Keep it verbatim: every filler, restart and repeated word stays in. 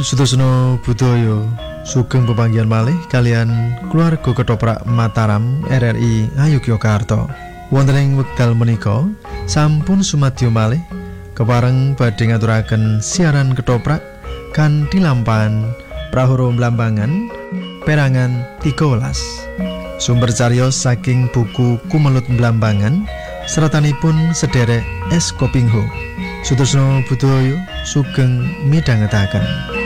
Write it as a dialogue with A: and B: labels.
A: Sutosono Budaya sugeng pepanggihan malih kalian keluarga Ketoprak Mataram R R I Ngayogyakarta. Wonten ing wekdal menika sampun sumadyo malih kepareng badhe ngaturaken siaran Ketoprak kanthi lampahan Prahara Mlambangan perangan tiga welas. Sumber cariyos saking buku Kumelut Mlambangan seratanipun sederek S. Kopingho. Sutosono Budaya sugeng midhangetaken.